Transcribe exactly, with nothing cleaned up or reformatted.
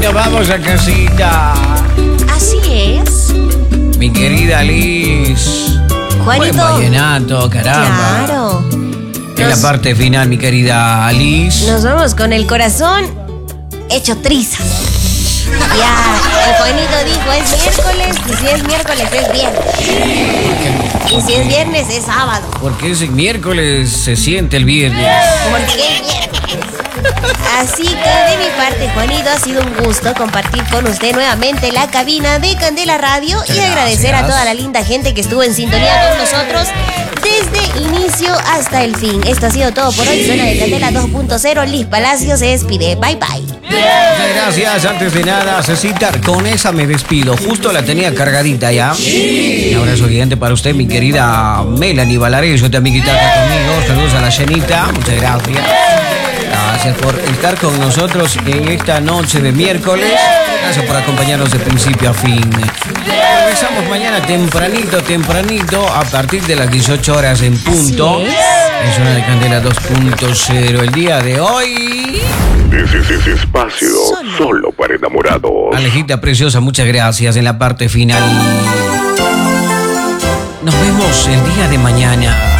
nos vamos a casita. Así es. Mi querida Liz. Juanito. Buen vallenato, caramba. Claro. En Nos- la parte final, mi querida Liz. Nos vamos con el corazón hecho trizas. Ya, el Juanito dijo es miércoles y si es miércoles es viernes. Y si es viernes es sábado. Porque ese miércoles se siente el viernes. Porque es miércoles. Así que de mi parte, Juanito, ha sido un gusto compartir con usted nuevamente la cabina de Candela Radio y Gracias. agradecer a toda la linda gente que estuvo en sintonía con nosotros desde inicio hasta el fin. Esto ha sido todo por hoy. Zona de Candela dos punto cero. Liz Palacio se despide. Bye bye. Muchas gracias. Antes de nada, Cecita, con esa me despido. Justo la tenía cargadita ya. Un abrazo gigante para usted, mi querida Melanie Valareso, también que está acá conmigo. Saludos a la llenita. Muchas gracias. Gracias por estar con nosotros en esta noche de miércoles. Gracias por acompañarnos de principio a fin. Regresamos mañana tempranito, tempranito, a partir de las dieciocho horas en punto. Así es. En Zona de Candela dos punto cero. El día de hoy. Ese es ese espacio Solo. solo para enamorados. Alejita preciosa, muchas gracias en la parte final. Nos vemos el día de mañana.